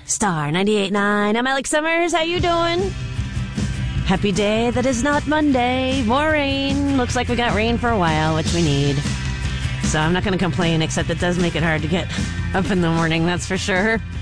Star 98.9. I'm Alex Summers. How you doing? Happy day that is not Monday. More rain. Looks like we got rain for a while, which we need. So I'm not going to complain, except it does make it hard to get up in the morning, that's for sure.